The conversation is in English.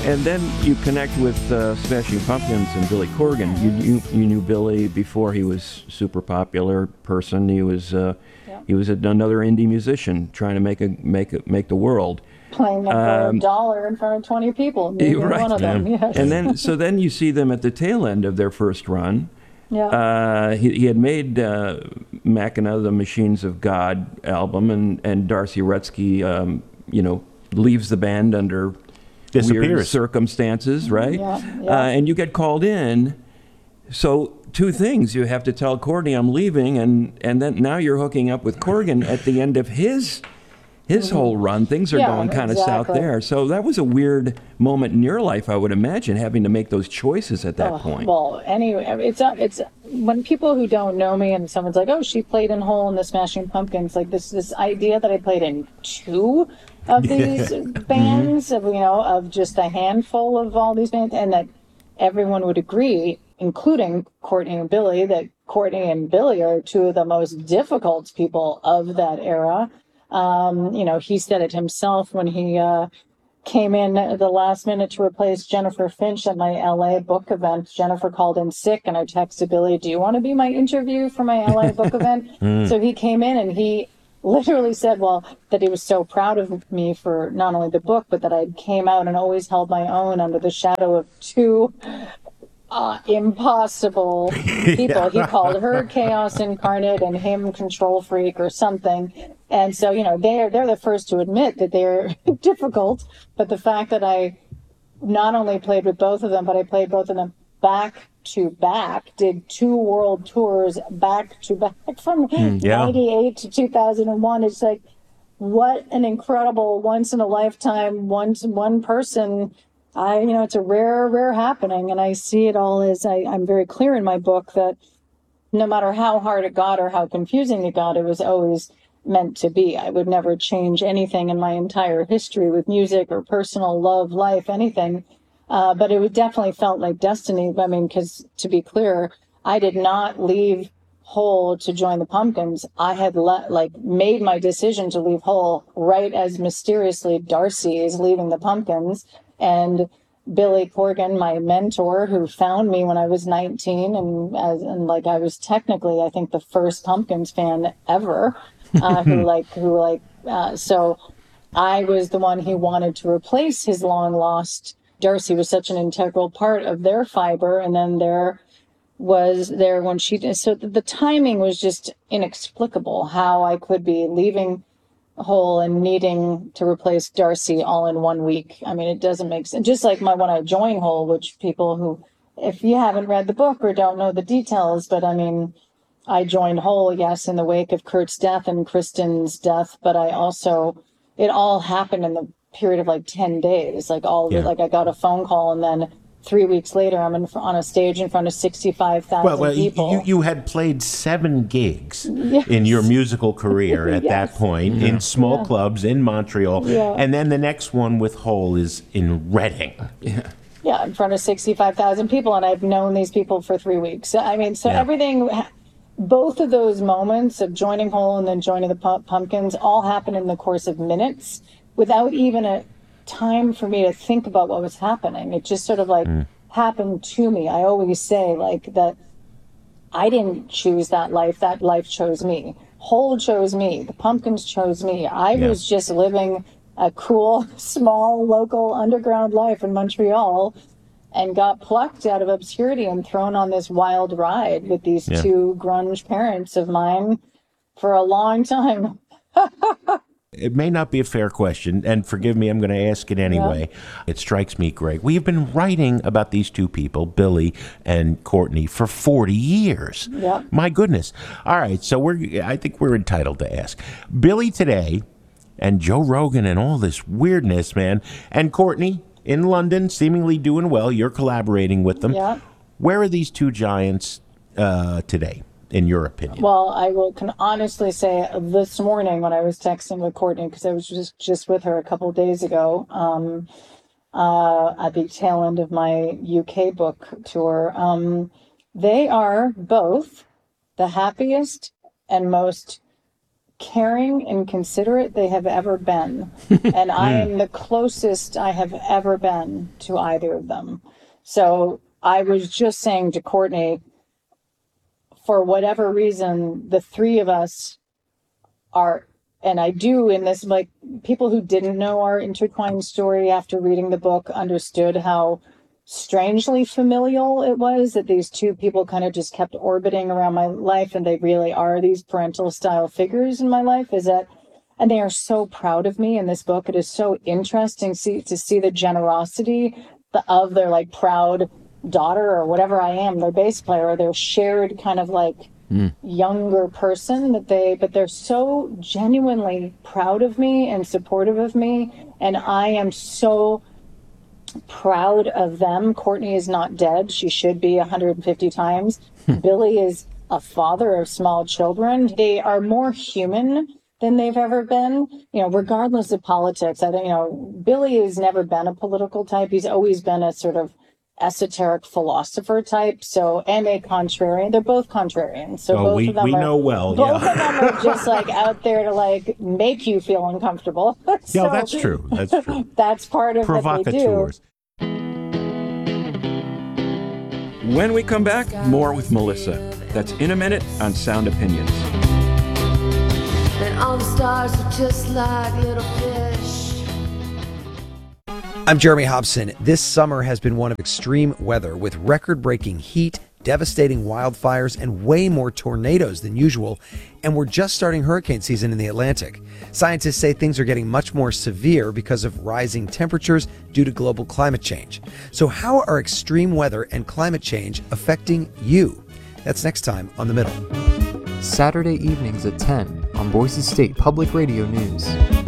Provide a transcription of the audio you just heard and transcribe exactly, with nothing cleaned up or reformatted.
And then you connect with uh, Smashing Pumpkins and Billy Corgan. You, you you knew Billy before he was super popular person. He was uh, yeah. he was a, another indie musician trying to make a make a, make the world. Playing them for um, a dollar in front of twenty people. Maybe right. one of them. Yeah. Yes. And then so then you see them at the tail end of their first run. Yeah. Uh, he, he had made uh, Mackinac, the Machines of God album, and and Darcy Rutsky, um, you know, leaves the band under weird circumstances, right? Yeah, yeah. Uh, and you get called in. So two things: you have to tell Courtney I'm leaving, and and then now you're hooking up with Corgan at the end of his his mm-hmm. whole run. Things are yeah, going kind of exactly. south there. So that was a weird moment in your life, I would imagine, having to make those choices at that oh, point. Well, anyway, it's uh, it's when people who don't know me and someone's like, "Oh, she played in Hole in the Smashing Pumpkins," like this this idea that I played in two of these bands, of, you know, of just a handful of all these bands, and that everyone would agree, including Courtney and Billy, that Courtney and Billy are two of the most difficult people of that era. Um, you know, he said it himself when he uh, came in at the last minute to replace Jennifer Finch at my L A book event. Jennifer called in sick, and I texted Billy, "Do you want to be my interview for my L A book event?" Mm. So he came in and he literally said, well, that he was so proud of me for not only the book, but that I came out and always held my own under the shadow of two uh, impossible people. Yeah. He called her chaos incarnate and him control freak or something. And so, you know, they're, they're the first to admit that they're difficult. But the fact that I not only played with both of them, but I played both of them back to back, did two world tours back to back from mm, yeah. ninety-eight to two thousand one. It's like, what an incredible once in a lifetime, one one person. I, you know, it's a rare, rare happening. And I see it all as I, I'm very clear in my book that no matter how hard it got or how confusing it got, it was always meant to be. I would never change anything in my entire history with music or personal love, life, anything. Uh, but it would definitely felt like destiny. I mean, because to be clear, I did not leave Hole to join the Pumpkins. I had let, like made my decision to leave Hole right as mysteriously Darcy is leaving the Pumpkins, and Billy Corgan, my mentor, who found me when I was nineteen, and as and like I was technically, I think, the first Pumpkins fan ever, uh, who like who like uh, so I was the one he wanted to replace his long lost. Darcy was such an integral part of their fiber, and then there was there when she did. So the timing was just inexplicable. How I could be leaving Hole and needing to replace Darcy all in one week. I mean, it doesn't make sense. Just like my when I joined Hole, which people who, if you haven't read the book or don't know the details, but I mean, I joined Hole, yes, in the wake of Kurt's death and Kristen's death, but I also, it all happened in the period of like ten days. Like all, yeah. like I got a phone call, and then three weeks later, I'm in, on a stage in front of sixty-five thousand well, well, people. You, you had played seven gigs yes. in your musical career at yes. that point, yeah. in small yeah. clubs in Montreal. Yeah. And then the next one with Hole is in Reading. Yeah. Yeah, in front of sixty-five thousand people, and I've known these people for three weeks. I mean, so yeah. everything, both of those moments of joining Hole and then joining the Pumpkins all happened in the course of minutes without even a time for me to think about what was happening. It just sort of like mm. happened to me. I always say like that I didn't choose that life. That life chose me. Hole chose me. The Pumpkins chose me. I yeah. was just living a cool, small, local underground life in Montreal and got plucked out of obscurity and thrown on this wild ride with these yeah. two grunge parents of mine for a long time. It may not be a fair question, and forgive me, I'm going to ask it anyway. Yeah. It strikes me, Greg, we have been writing about these two people, Billy and Courtney, for forty years. Yeah. My goodness. All right, so we're I think we're entitled to ask. Billy today and Joe Rogan and all this weirdness, man, and Courtney in London, seemingly doing well. You're collaborating with them. Yeah. Where are these two giants uh, today, in your opinion? Well, I will can honestly say this morning when I was texting with Courtney, because I was just, just with her a couple of days ago um, uh, at the tail end of my U K book tour, um, they are both the happiest and most caring and considerate they have ever been. And I am the closest I have ever been to either of them. So I was just saying to Courtney, for whatever reason, the three of us are, and I do in this, like, people who didn't know our intertwined story after reading the book understood how strangely familial it was, that these two people kind of just kept orbiting around my life, and they really are these parental style figures in my life, is that, and they are so proud of me in this book. It is so interesting see, to see the generosity of their like proud daughter, or whatever I am, their bass player, or their shared kind of like mm. younger person, that they, but they're so genuinely proud of me and supportive of me. And I am so proud of them. Courtney is not dead. She should be one hundred fifty times. Billy is a father of small children. They are more human than they've ever been, you know, regardless of politics. I don't, you know, Billy has never been a political type. He's always been a sort of esoteric philosopher type. So, and a contrarian. They're both contrarians. So oh, both we, of them we are, know well. Both yeah. of them are just like out there to like make you feel uncomfortable. So, yeah, that's true. That's true. That's part of what they do. Provocateurs. When we come back, more with Melissa. That's in a minute on Sound Opinions. And all the stars are just like little fish. I'm Jeremy Hobson. This summer has been one of extreme weather with record-breaking heat, devastating wildfires, and way more tornadoes than usual. And we're just starting hurricane season in the Atlantic. Scientists say things are getting much more severe because of rising temperatures due to global climate change. So how are extreme weather and climate change affecting you? That's next time on The Middle. Saturday evenings at ten on Boise State Public Radio News.